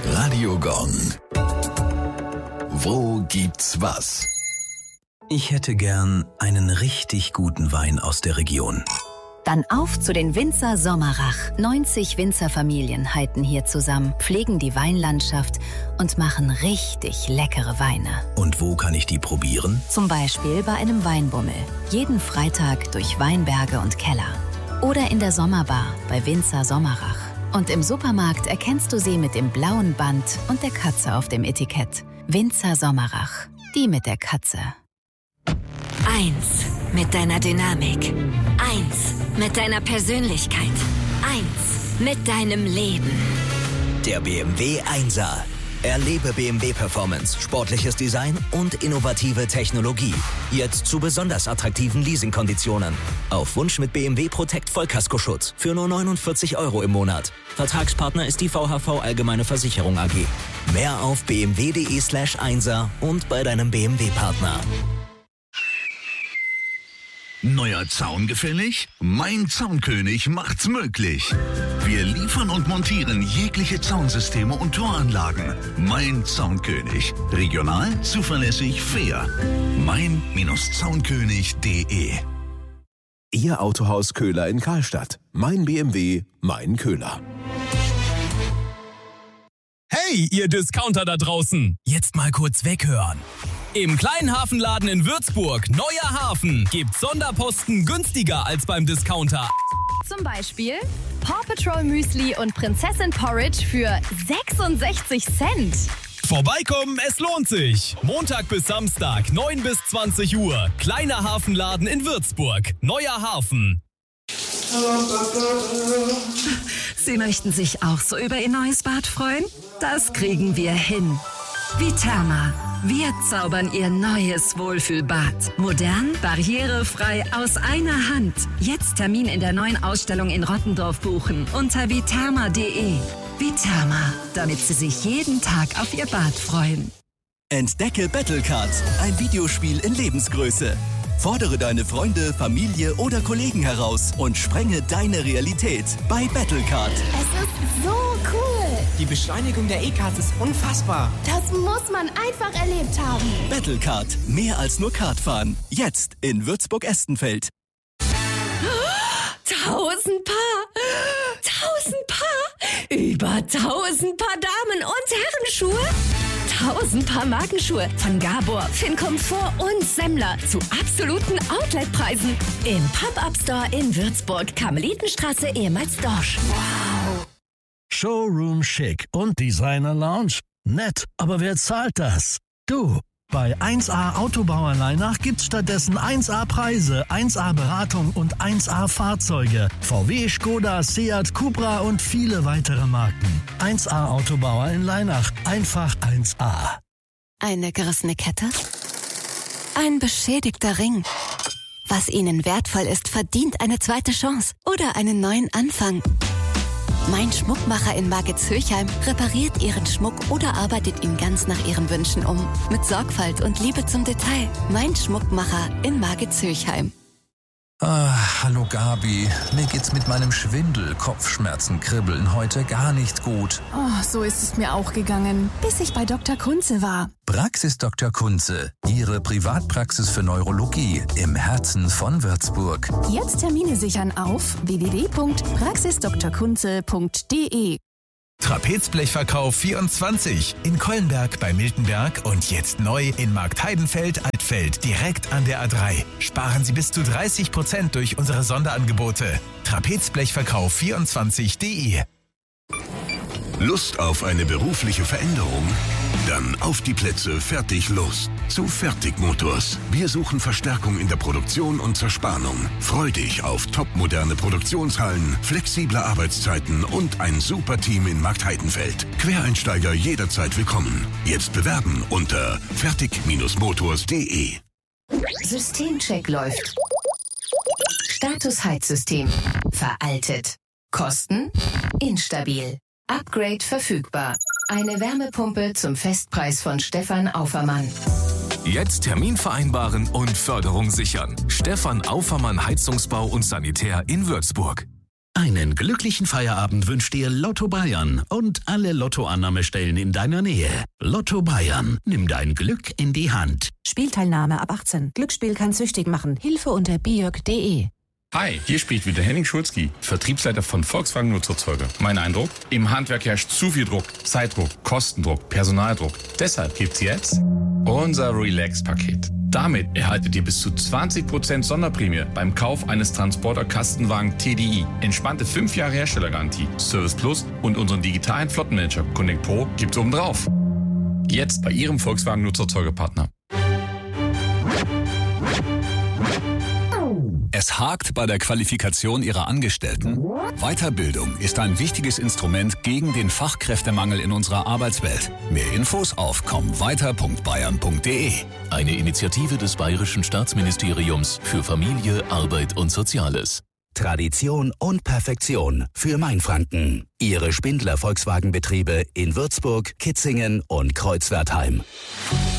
Radio Gong. Wo gibt's was? Ich hätte gern einen richtig guten Wein aus der Region. Dann auf zu den Winzer Sommerach. 90 Winzerfamilien halten hier zusammen, pflegen die Weinlandschaft und machen richtig leckere Weine. Und wo kann ich die probieren? Zum Beispiel bei einem Weinbummel. Jeden Freitag durch Weinberge und Keller. Oder in der Sommerbar bei Winzer Sommerach. Und im Supermarkt erkennst du sie mit dem blauen Band und der Katze auf dem Etikett. Winzer Sommerach. Die mit der Katze. 1 mit deiner Dynamik. 1 mit deiner Persönlichkeit. 1 mit deinem Leben. Der BMW 1er. Erlebe BMW Performance, sportliches Design und innovative Technologie. Jetzt zu besonders attraktiven Leasingkonditionen. Auf Wunsch mit BMW Protect Vollkaskoschutz für nur 49 € im Monat. Vertragspartner ist die VHV Allgemeine Versicherung AG. Mehr auf bmw.de/1er und bei deinem BMW-Partner. Neuer Zaun gefällig? Mein Zaunkönig macht's möglich. Wir liefern und montieren jegliche Zaunsysteme und Toranlagen. Mein Zaunkönig. Regional, zuverlässig, fair. mein-zaunkönig.de. Ihr Autohaus Köhler in Karlstadt. Mein BMW, mein Köhler. Hey, ihr Discounter da draußen! Jetzt mal kurz weghören. Im kleinen Hafenladen in Würzburg, Neuer Hafen, gibt's Sonderposten günstiger als beim Discounter. Zum Beispiel Paw Patrol Müsli und Prinzessin Porridge für 66 Cent. Vorbeikommen, es lohnt sich. Montag bis Samstag, 9 bis 20 Uhr. Kleiner Hafenladen in Würzburg, Neuer Hafen. Sie möchten sich auch so über Ihr neues Bad freuen? Das kriegen wir hin. Viterma. Wir zaubern Ihr neues Wohlfühlbad. Modern, barrierefrei, aus einer Hand. Jetzt Termin in der neuen Ausstellung in Rottendorf buchen unter viterma.de. Viterma, damit Sie sich jeden Tag auf Ihr Bad freuen. Entdecke Battlecard, ein Videospiel in Lebensgröße. Fordere deine Freunde, Familie oder Kollegen heraus und sprenge deine Realität bei Battlecard. Es ist so cool. Die Beschleunigung der E-Cards ist unfassbar. Das muss man einfach erlebt haben. Battlecard, mehr als nur Kartfahren. Jetzt in Würzburg-Estenfeld. 1000 Paar! 1000 Paar! Über 1000 Paar Damen- und Herrenschuhe! 1000 Paar Markenschuhe von Gabor, Fincomfort und Semmler zu absoluten Outletpreisen. Im Pop-Up-Store in Würzburg, Karmelitenstraße, ehemals Dorsch. Wow! Showroom Chic und Designer Lounge. Nett, aber wer zahlt das? Du. Bei 1A Autobauer Leinach gibt's stattdessen 1A Preise, 1A Beratung und 1A Fahrzeuge. VW, Skoda, Seat, Cupra und viele weitere Marken. 1A Autobauer in Leinach. Einfach 1A. Eine gerissene Kette? Ein beschädigter Ring? Was Ihnen wertvoll ist, verdient eine zweite Chance oder einen neuen Anfang. Mein Schmuckmacher in Margitshöchheim repariert Ihren Schmuck oder arbeitet ihn ganz nach Ihren Wünschen um. Mit Sorgfalt und Liebe zum Detail. Mein Schmuckmacher in Margitshöchheim. Hallo Gabi. Mir geht's mit meinem Schwindel, Kopfschmerzen, Kribbeln heute gar nicht gut. Oh, so ist es mir auch gegangen, bis ich bei Dr. Kunze war. Praxis Dr. Kunze, Ihre Privatpraxis für Neurologie im Herzen von Würzburg. Jetzt Termine sichern auf www.praxisdrkunze.de. Trapezblechverkauf 24 in Kollenberg bei Miltenberg und jetzt neu in Marktheidenfeld-Altfeld direkt an der A3. Sparen Sie bis zu 30% durch unsere Sonderangebote. Trapezblechverkauf24.de. Lust auf eine berufliche Veränderung? Dann auf die Plätze, fertig, los. Zu Fertigmotors. Wir suchen Verstärkung in der Produktion und Zerspannung. Freu dich auf topmoderne Produktionshallen, flexible Arbeitszeiten und ein super Team in Marktheidenfeld. Quereinsteiger jederzeit willkommen. Jetzt bewerben unter fertig-motors.de. Systemcheck läuft. Status Heizsystem. Veraltet. Kosten? Instabil. Upgrade verfügbar. Eine Wärmepumpe zum Festpreis von Stefan Aufermann. Jetzt Termin vereinbaren und Förderung sichern. Stefan Aufermann Heizungsbau und Sanitär in Würzburg. Einen glücklichen Feierabend wünscht dir Lotto Bayern und alle Lottoannahmestellen in deiner Nähe. Lotto Bayern, nimm dein Glück in die Hand. Spielteilnahme ab 18. Glücksspiel kann süchtig machen. Hilfe unter biok.de. Hi, hier spricht wieder Henning Schulzki, Vertriebsleiter von Volkswagen Nutzfahrzeuge. Mein Eindruck? Im Handwerk herrscht zu viel Druck, Zeitdruck, Kostendruck, Personaldruck. Deshalb gibt's jetzt unser Relax-Paket. Damit erhaltet ihr bis zu 20% Sonderprämie beim Kauf eines Transporter-Kastenwagen TDI. Entspannte 5 Jahre Herstellergarantie, Service Plus und unseren digitalen Flottenmanager Connect Pro gibt's obendrauf. Jetzt bei Ihrem Volkswagen Nutzfahrzeugepartner. Es hakt bei der Qualifikation Ihrer Angestellten? Weiterbildung ist ein wichtiges Instrument gegen den Fachkräftemangel in unserer Arbeitswelt. Mehr Infos auf kommweiter.bayern.de. Eine Initiative des Bayerischen Staatsministeriums für Familie, Arbeit und Soziales. Tradition und Perfektion für Mainfranken. Ihre Spindler Volkswagenbetriebe in Würzburg, Kitzingen und Kreuzwertheim.